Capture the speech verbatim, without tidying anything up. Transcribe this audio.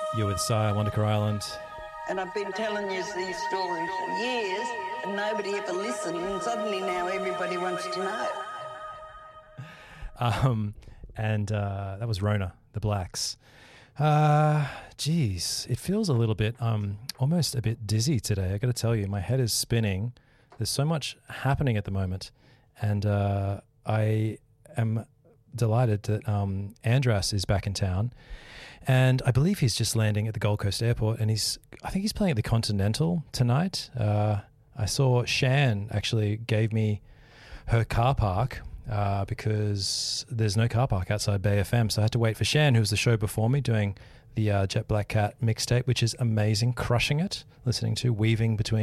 You're with Sire, Wonderker Island. And I've been telling you these stories for years, and nobody ever listened, and suddenly now everybody wants to know. Um, and uh, that was Rona, the Blacks. Uh, geez, it feels a little bit, um, almost a bit dizzy today. I got to tell you, my head is spinning. There's so much happening at the moment, and uh, I am delighted that um, Andras is back in town. And I believe he's just landing at the Gold Coast Airport, and he's, I think he's playing at the Continental tonight. Uh, I saw Shan actually gave me her car park uh, because there's no car park outside Bay F M. So I had to wait for Shan, who was the show before me, doing the uh, Jet Black Cat mixtape, which is amazing, crushing it, listening to, weaving between